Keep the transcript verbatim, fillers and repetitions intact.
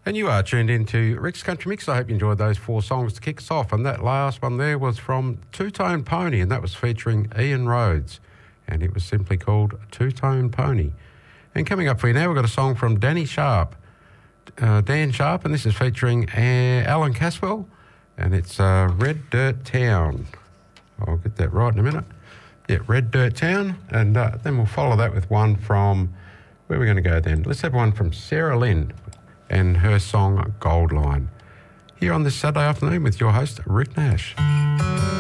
And you are tuned into Rick's Country Mix. I hope you enjoyed those four songs to kick us off. And that last one there was from Two Tone Pony, and that was featuring Ian Rhodes. And it was simply called Two Tone Pony. And coming up for you now, we've got a song from Danny Sharp, uh, Dan Sharp, and this is featuring uh, Alan Caswell, and it's uh, Red Dirt Town. I'll get that right in a minute. Yeah, Red Dirt Town. And uh, then we'll follow that with one from, where are we going to go then? Let's have one from Sarah Lynn and her song Gold Line. Here on this Saturday afternoon with your host, Rick Nash.